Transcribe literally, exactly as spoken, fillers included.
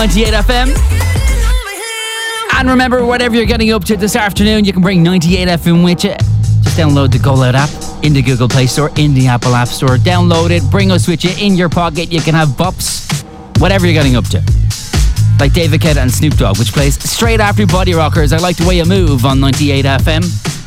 ninety-eight F M. And remember, whatever you're getting up to this afternoon, you can bring ninety-eight F M with you. Just download the Go Loud app in the Google Play Store, in the Apple App Store. Download it, bring us with you in your pocket. You can have bops, whatever you're getting up to. Like David Guetta and Snoop Dogg, which plays straight after Body Rockers. I Like the Way You Move on ninety-eight F M.